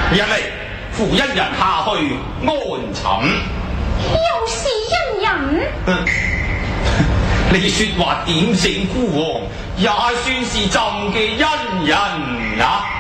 人嚟，扶恩人下去安寢。 又是恩人。 你說話點醒孤王，也算是朕嘅恩人啊！